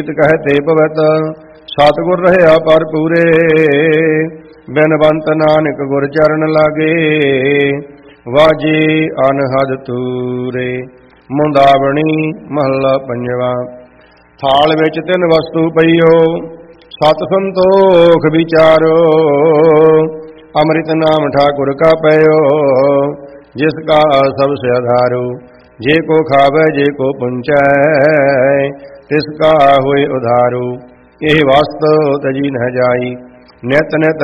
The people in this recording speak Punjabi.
ਕਹੈ ਤੇ ਭਵਤ ਸਤਿਗੁਰ ਰਹਿਆ ਪਰ ਪੂਰੇ ਬਿਨਵੰਤ ਨਾਨਕ ਗੁਰ ਚਰਨ ਲਾਗੇ ਵਾਜੇ ਅਨਹਦ ਤੂਰੇ। ਮੁੰਦਾਵਣੀ ਮਹੱਲਾ ਪੰਜਵਾ। ਥਾਲ ਵਿੱਚ ਤਿੰਨ ਵਸਤੂ ਪਈਓ ਸਤ ਸੰਤੋਖ ਵਿਚਾਰੋ ਅੰਮ੍ਰਿਤ ਨਾਮ ਠਾਕੁਰ ਕਾ ਪਇਓ ਜਿਸ ਕਾ ਸਭ ਸੇ ਆਧਾਰੋ। ਜੇ ਕੋ ਖਾਵੇ ਜੇ ਕੋ ਪੁੰਚੈ ਤਿਸ ਕਾ ਹੋਏ ਉਧਾਰੂ। ਇਹ ਵਸਤ ਤਜੀ ਨ ਜਾਈ ਨਿਤ ਨਿਤ